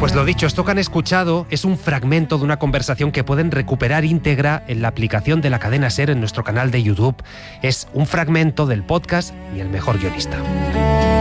Pues lo dicho, esto que han escuchado es un fragmento de una conversación que pueden recuperar íntegra en la aplicación de la cadena SER en nuestro canal de YouTube. Es un fragmento del podcast Mi el mejor guionista.